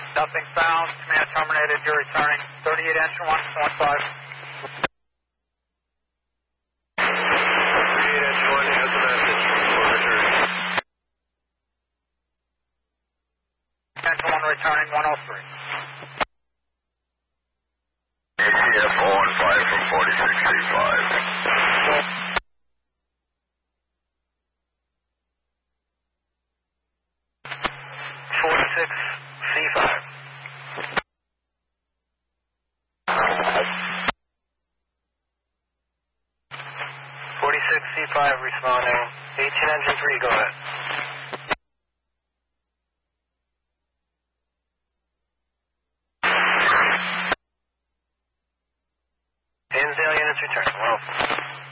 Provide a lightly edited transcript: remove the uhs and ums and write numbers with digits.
Nothing found. Command terminated. You're returning. 38 engine 115. 38 engine 1 has a message. We're returning. Engine 1 returning 103. ACF 015 from 4635. 46C5. 46C5 responding. 18 engine 3, go ahead. Hinsdale units returning. Well.